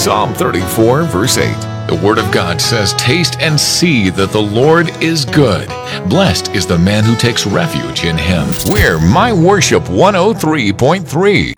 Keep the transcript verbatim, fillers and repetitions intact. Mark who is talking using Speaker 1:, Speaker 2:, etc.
Speaker 1: Psalm thirty-four, verse eight. The Word of God says, "Taste and see that the Lord is good. Blessed is the man who takes refuge in Him." We're My Worship one oh three point three.